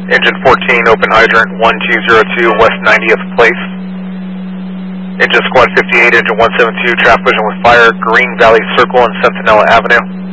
Engine 14, open hydrant 1202 West 90th Place. Engine Squad 58, Engine 172, traffic collision with fire, Green Valley Circle and Centinela Avenue.